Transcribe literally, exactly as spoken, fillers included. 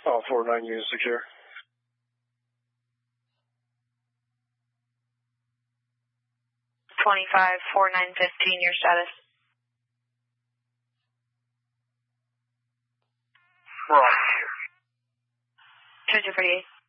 All four nine units secure. twenty-five, four nine fifteen, your status. We're on. two two forty-eight.